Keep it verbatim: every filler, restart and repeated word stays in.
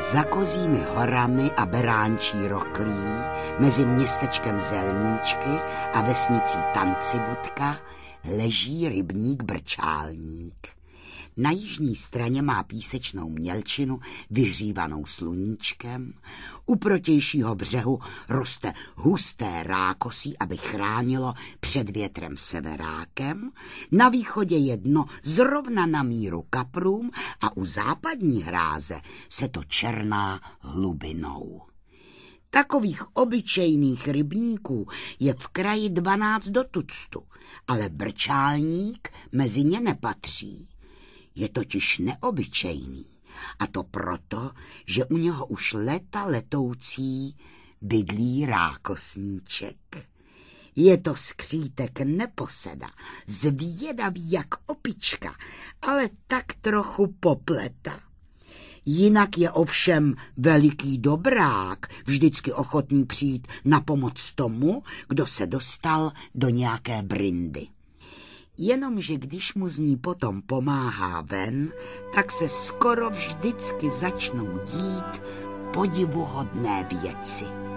Za Kozími horami a Beránčí roklí, mezi městečkem Zelníčky a vesnicí Tancibudka, leží rybník Brčálník. Na jižní straně má písečnou mělčinu vyhřívanou sluníčkem, u protějšího břehu roste husté rákosí, aby chránilo před větrem severákem, na východě je dno zrovna na míru kaprům a u západní hráze se to černá hlubinou. Takových obyčejných rybníků je v kraji dvanáct do tuctu, ale Brčálník mezi ně nepatří. Je totiž neobyčejný, a to proto, že u něho už leta letoucí bydlí rákosníček. Je to skřítek neposeda, zvědavý jak opička, ale tak trochu popleta. Jinak je ovšem veliký dobrák, vždycky ochotný přijít na pomoc tomu, kdo se dostal do nějaké brindy. Jenomže když mu z ní potom pomáhá ven, tak se skoro vždycky začnou dít podivuhodné věci.